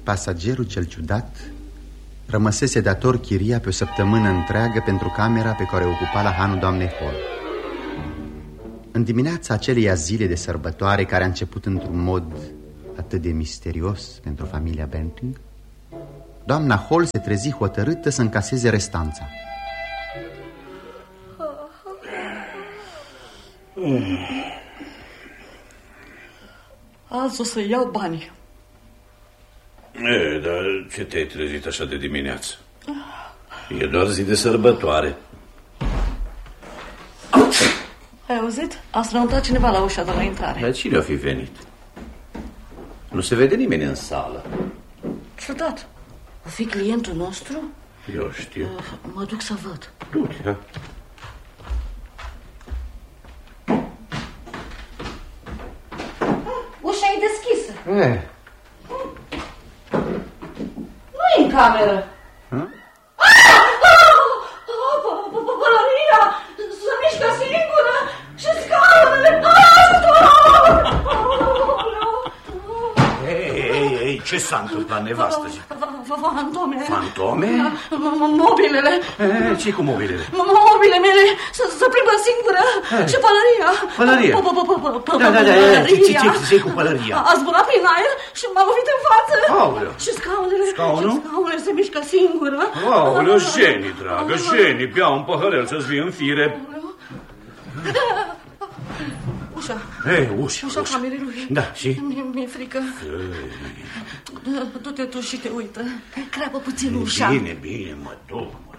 Pasagerul cel ciudat rămăsese dator chiria pe o săptămână întreagă pentru camera pe care o ocupa la hanul doamnei Hall. În dimineața aceleia zile de sărbătoare, care a început într-un mod atât de misterios pentru familia Benting, doamna Hall se trezi hotărâtă să încaseze restanța. Azi o să iau banii. Dar ce te-ai trezit așa de dimineață? E doar zi de sărbătoare. Ai auzit? A strănutat cineva la ușa de la intrare. Dar cine a fi venit? Nu se vede nimeni în sală. Ciudat. O fi clientul nostru? Eu știu. Mă duc să văd. Du-te, ha? Ușa e deschisă. Nu-i în cameră. Pălăria se mișcă singură și scaunele. Ei, ce s-a întâmplat, nevastă? Fantome. Fantome? Mobilele. Ce-i cu mobilele? Mobilele mele se plimbă singură. Și pălăria. Pălăria? Da, ce-i cu pălăria? A zburat prin aer și m-a lovit în față. Aoleu. Și scaunele. Scaunul? Scaunele se mișcă singură. Aoleu, Jenny, dragă, Jenny, bea un păhărel să-ți vii în fire. Ușa. Ușa camerei lui. Da, și? Mi-e frică. Du-te tu și te uită. Crapă puțin ușa. Bine, mă duc.